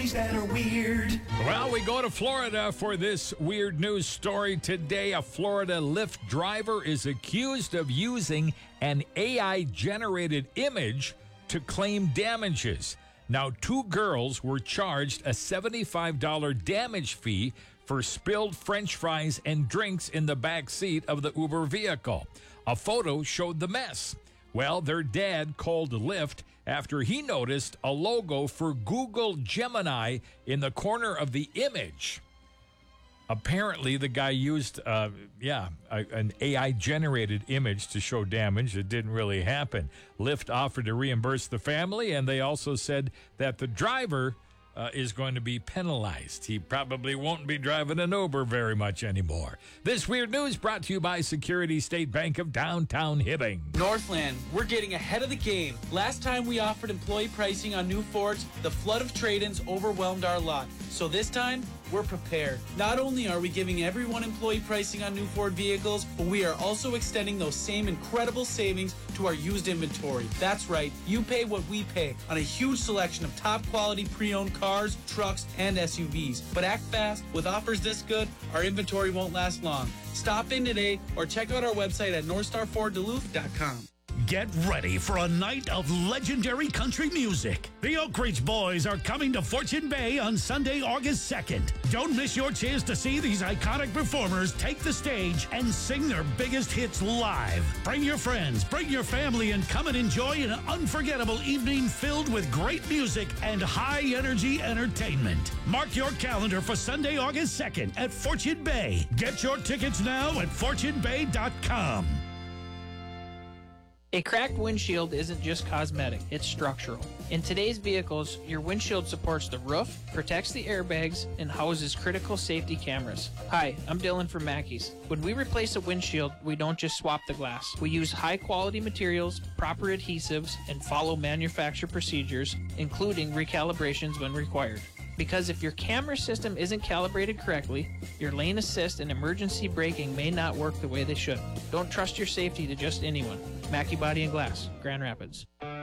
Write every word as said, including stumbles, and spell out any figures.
things that are weird. Well, we go to Florida for this weird news story today. A Florida Lyft driver is accused of using an A I-generated image to claim damages. Now, two girls were charged a seventy-five dollars damage fee for spilled French fries and drinks in the back seat of the Uber vehicle. A photo showed the mess. Well, their dad called Lyft after he noticed a logo for Google Gemini in the corner of the image. Apparently, the guy used, uh, yeah, a, an A I-generated image to show damage. It didn't really happen. Lyft offered to reimburse the family, and they also said that the driver uh, is going to be penalized. He probably won't be driving an Uber very much anymore. This weird news brought to you by Security State Bank of Downtown Hibbing. Northland, we're getting ahead of the game. Last time we offered employee pricing on new Fords, the flood of trade-ins overwhelmed our lot. So this time, we're prepared. Not only are we giving everyone employee pricing on new Ford vehicles, but we are also extending those same incredible savings to our used inventory. That's right, you pay what we pay on a huge selection of top quality pre-owned cars, trucks, and S U Vs. But act fast, with offers this good, our inventory won't last long. Stop in today or check out our website at north star ford duluth dot com. Get ready for a night of legendary country music. The Oak Ridge Boys are coming to Fortune Bay on Sunday, August second. Don't miss your chance to see these iconic performers take the stage and sing their biggest hits live. Bring your friends, bring your family, and come and enjoy an unforgettable evening filled with great music and high-energy entertainment. Mark your calendar for Sunday, August second at Fortune Bay. Get your tickets now at fortune bay dot com. A cracked windshield isn't just cosmetic, it's structural. In today's vehicles, your windshield supports the roof, protects the airbags, and houses critical safety cameras. Hi, I'm Dylan from Mackey's. When we replace a windshield, we don't just swap the glass. We use high-quality materials, proper adhesives, and follow manufacturer procedures, including recalibrations when required. Because if your camera system isn't calibrated correctly, your lane assist and emergency braking may not work the way they should. Don't trust your safety to just anyone. Mackey Body and Glass, Grand Rapids.